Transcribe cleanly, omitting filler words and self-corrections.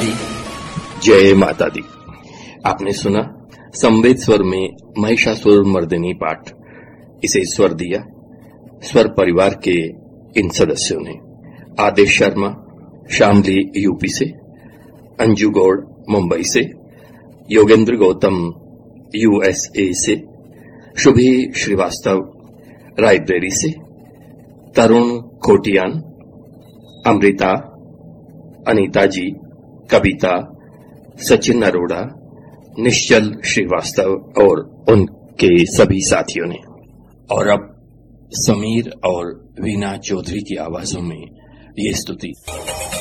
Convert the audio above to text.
दी। जय माता दी। आपने सुना संवेद स्वर में महिषासुर मर्दिनी पाठ। इसे स्वर दिया स्वर परिवार के इन सदस्यों ने। आदेश शर्मा शामली यूपी से, अंजू गौड़ मुंबई से, योगेंद्र गौतम यूएसए से, शुभी श्रीवास्तव रायबरेली से, तरुण खोटियान, अमृता, अनीता जी, कविता, सचिन अरोड़ा, निश्चल श्रीवास्तव और उनके सभी साथियों ने। और अब समीर और वीना चौधरी की आवाजों में ये स्तुति।